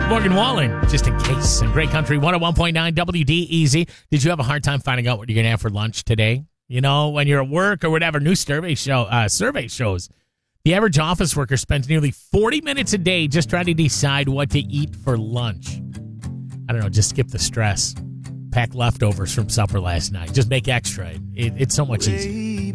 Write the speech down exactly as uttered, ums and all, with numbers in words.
Morgan Wallen, just in case. In Great Country one oh one point nine W D E Z. Did you have a hard time finding out what you're going to have for lunch today? You know, when you're at work or whatever, new survey show uh, survey shows the average office worker spends nearly forty minutes a day just trying to decide what to eat for lunch. I don't know, just skip the stress. Pack leftovers from supper last night. Just make extra. It, it's so much easier.